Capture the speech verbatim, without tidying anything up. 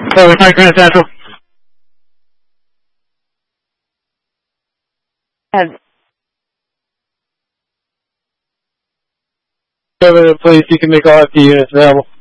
Over High Grand Central. And Over the place, you can make all F D units available.